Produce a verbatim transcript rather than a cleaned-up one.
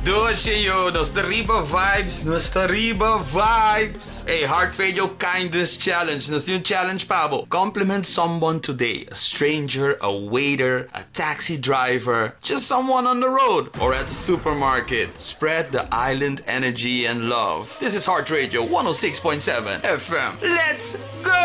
Doce yo, Nostariba vibes, Nostariba vibes. Hey, Heart Radio Kindness Challenge. Nos yung challenge pabo. Compliment someone today. A stranger, a waiter, a taxi driver, just someone on the road or at the supermarket. Spread the island energy and love. This is Heart Radio one oh six point seven F M. Let's go!